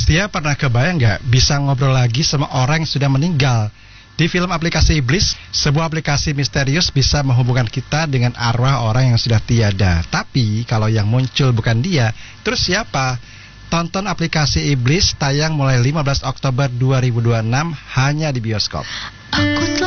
Setia pernah kebayang nggak bisa ngobrol lagi sama orang yang sudah meninggal? Di film Aplikasi Iblis, sebuah aplikasi misterius bisa menghubungkan kita dengan arwah orang yang sudah tiada. Tapi kalau yang muncul bukan dia, terus siapa? Tonton Aplikasi Iblis tayang mulai 15 Oktober 2026 hanya di bioskop.